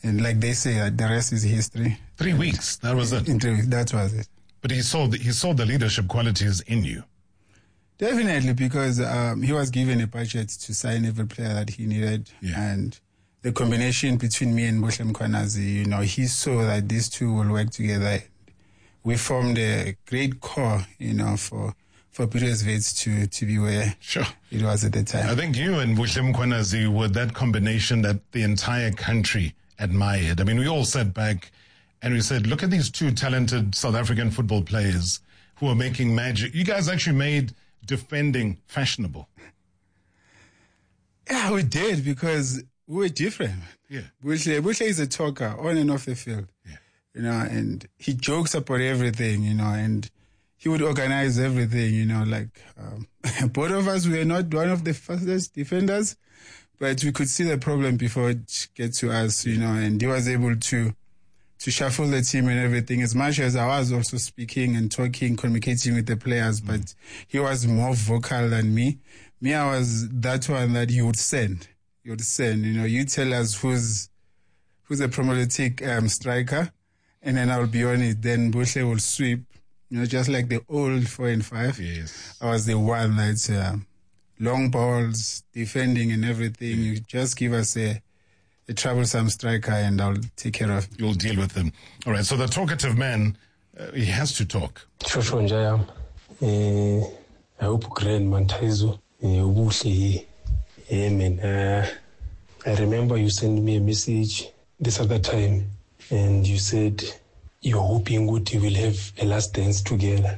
And like they say, the rest is history. 3 weeks, that was it. That was it. But he saw the leadership qualities in you. Definitely, because he was given a budget to sign every player that he needed. Yeah. And the combination between me and Buhle Mkhwanazi, he saw that these two will work together. We formed a great core, for Pirates Wits to be where it was at the time. I think you and Buhle Mkhwanazi were that combination that the entire country admired. I mean, we all sat back and we said, look at these two talented South African football players who are making magic. You guys actually made defending fashionable. Yeah, we did, because we were different. Yeah. Buhle is a talker on and off the field. Yeah. And he jokes about everything, and he would organize everything, both of us were not one of the fastest defenders, but we could see the problem before it gets to us, and he was able to shuffle the team and everything, as much as I was also speaking and talking, communicating with the players, but he was more vocal than me. Me, I was that one that he would send. You tell us who's a problematic striker, and then I'll be on it. Then Buhle will sweep, just like the old 4 and 5. Yes. I was the one that's long balls, defending and everything. You just give us a troublesome striker and I'll take care of it. You'll deal with them. All right, so the talkative man, he has to talk. Shosho njayam. I hope grand Mantaizo. Ubuhle. Amen. I remember you sent me a message this other time and you said you're hoping we will have a last dance together.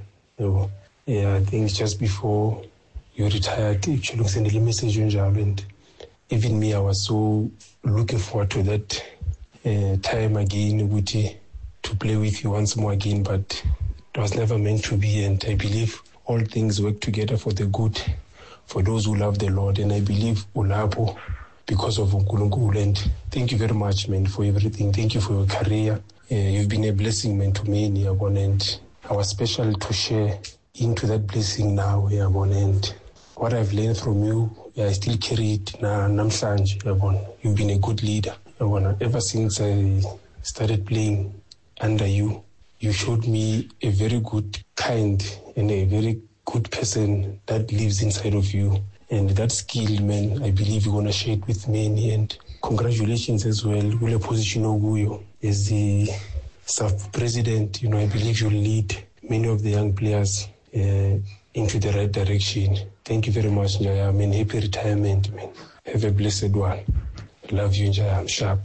I think just before you retired, actually sent a message and even me, I was so looking forward to that time again, to play with you once more again, but it was never meant to be, and I believe all things work together for the good, for those who love the Lord, and I believe Ulapo because of uNkulunkulu. And thank you very much, man, for everything. Thank you for your career. You've been a blessing, man, to me, and I was special to share into that blessing now, and what I've learned from you, I still carry it namhlanje. You've been a good leader. Ever since I started playing under you, you showed me a very good, kind, and a very good person that lives inside of you. And that skill, man, I believe you're going to share it with many. And congratulations as well. Ule position Oguyo as the sub-president, I believe you'll lead many of the young players into the right direction. Thank you very much, Njaya. Happy retirement, man. Have a blessed one. I love you, Njaya. I'm sharp.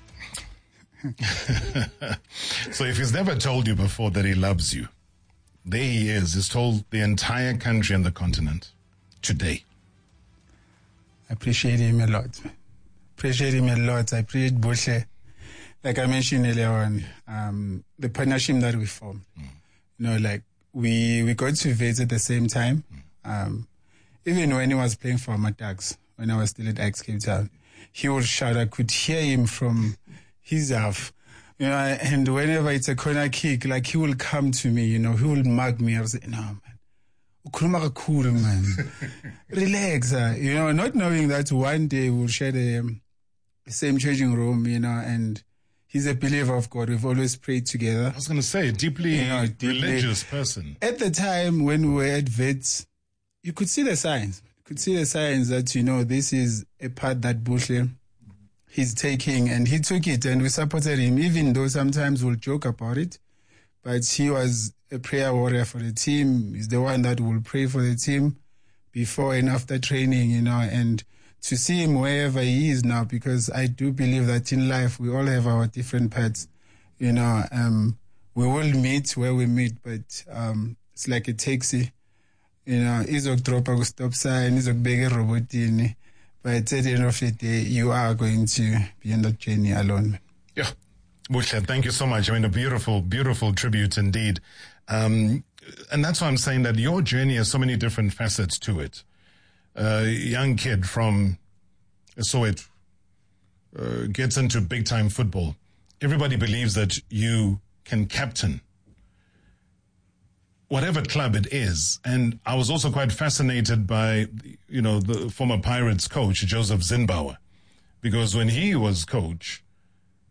So if he's never told you before that he loves you, there he is. He's told the entire country and the continent today. I appreciate him a lot. I appreciate Buhle. Like I mentioned earlier on, the partnership that we formed. We got to Wits at the same time. Even when he was playing for Matax, when I was still at Ajax Cape Town, he would shout. I could hear him from his half. And whenever it's a corner kick, like he will come to me, he will mug me. I was like, no, man. Ukhuluma kakhulu, man. Relax, not knowing that one day we'll share the same changing room, and he's a believer of God. We've always prayed together. I was going to say, deeply religious person. At the time when we were at Wits, you could see the signs. You could see the signs that, this is a path that Buhle he's taking, and he took it, and we supported him, even though sometimes we'll joke about it. But he was a prayer warrior for the team. He's the one that will pray for the team before and after training, and to see him wherever he is now, because I do believe that in life we all have our different paths. We will meet where we meet, but it's like a taxi. Izokudropa ku stop sign, izokubeka erobotini, but at the end of the day, you are going to be on that journey alone. Yeah. Buhle, thank you so much. A beautiful, beautiful tribute indeed. And that's why I'm saying that your journey has so many different facets to it. Young kid from Soweto gets into big-time football. Everybody believes that you can captain whatever club it is. And I was also quite fascinated by, the former Pirates coach, Joseph Zimbauer, because when he was coach,